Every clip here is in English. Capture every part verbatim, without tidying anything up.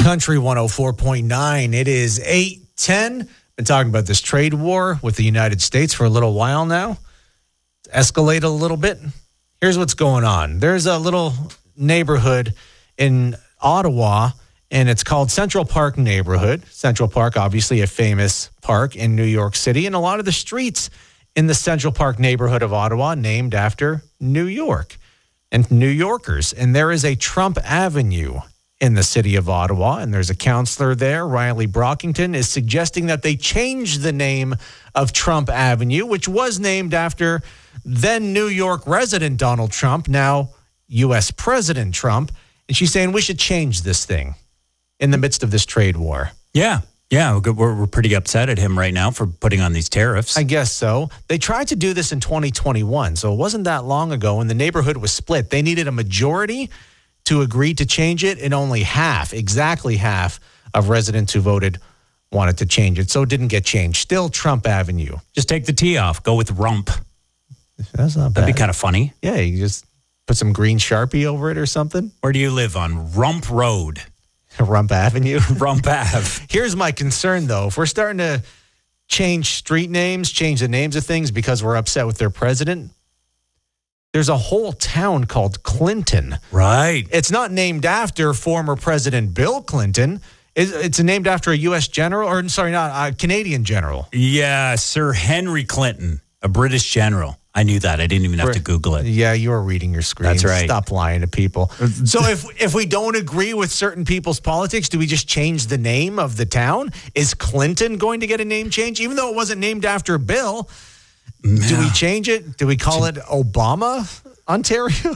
Country one oh four point nine. It is eight ten. Been talking about this trade war with the United States for a little while now. It's escalated a little bit. Here's what's going on. There's a little neighborhood in Ottawa, and it's called Central Park neighborhood. Central Park, obviously a famous park in New York City, and a lot of the streets in the Central Park neighborhood of Ottawa named after New York and New Yorkers. And there is a Trump Avenue in the city of Ottawa, and there's a counselor there, Riley Brockington, is suggesting that they change the name of Trump Avenue, which was named after then New York resident Donald Trump, now U S President Trump. And she's saying we should change this thing in the midst of this trade war. Yeah. Yeah, we're, we're pretty upset at him right now for putting on these tariffs. I guess so. They tried to do this in twenty twenty-one, so it wasn't that long ago when the neighborhood was split. They needed a majority to agree to change it, and only half, exactly half, of residents who voted wanted to change it. So it didn't get changed. Still Trump Avenue. Just take the T off. Go with rump. That's not bad. That'd be kind of funny. Yeah, you just put some green Sharpie over it or something. Where do you live? On Rump Road? Rump Avenue? Rump Ave. Here's my concern, though. If we're starting to change street names, change the names of things because we're upset with their president, there's a whole town called Clinton. Right. It's not named after former President Bill Clinton. It's named after a U S general, or sorry, not a Canadian general. Yeah, Sir Henry Clinton, a British general. I knew that. I didn't even have to Google it. Yeah, you were reading your screen. That's right. Stop lying to people. So if if we don't agree with certain people's politics, do we just change the name of the town? Is Clinton going to get a name change? Even though it wasn't named after Bill, yeah. Do we change it? Do we call it Obama, Ontario?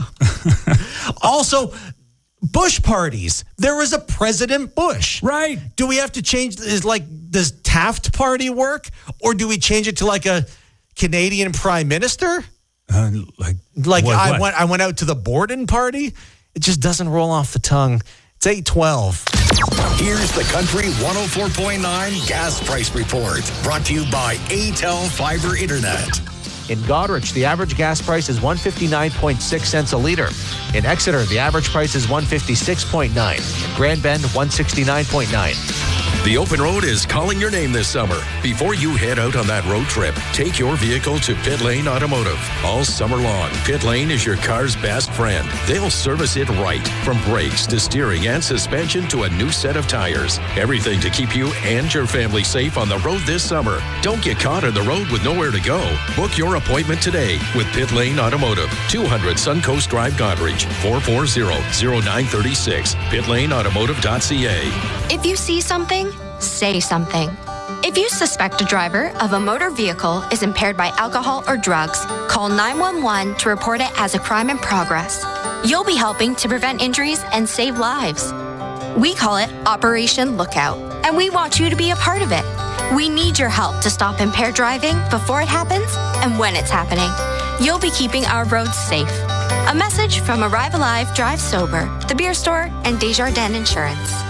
Also, Bush parties. There was a President Bush. Right. Do we have to change, is like, does Taft party work? Or do we change it to like a Canadian prime minister? Uh, like like what, I what? went I went out to the Borden party. It just doesn't roll off the tongue. It's eight twelve. Here's the Country one oh four point nine Gas Price Report, brought to you by A T E L Fiber Internet. In Goderich, the average gas price is one fifty-nine point six cents a liter. In Exeter, the average price is one fifty-six point nine. In Grand Bend, one sixty-nine point nine. The open road is calling your name this summer. Before you head out on that road trip, take your vehicle to Pit Lane Automotive. All summer long, Pit Lane is your car's best friend. They'll service it right, from brakes to steering and suspension to a new set of tires. Everything to keep you and your family safe on the road this summer. Don't get caught on the road with nowhere to go. Book your appointment today with Pit Lane Automotive, two hundred Suncoast Drive, Goderich, four four zero, zero nine three six, pit lane automotive dot c a. If you see something, say something. If you suspect a driver of a motor vehicle is impaired by alcohol or drugs, call nine one one to report it as a crime in progress. You'll be helping to prevent injuries and save lives. We call it Operation Lookout, and we want you to be a part of it. We need your help to stop impaired driving before it happens and when it's happening. You'll be keeping our roads safe. A message from Arrive Alive, Drive Sober, The Beer Store, and Desjardins Insurance.